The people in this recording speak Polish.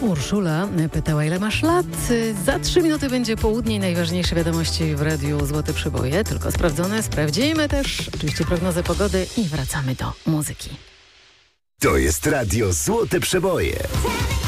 Urszula pytała, ile masz lat. Za 3 minuty będzie południe i najważniejsze wiadomości w Radiu Złote Przeboje. Tylko sprawdzone, sprawdzimy też oczywiście prognozę pogody i wracamy do muzyki. To jest Radio Złote Przeboje.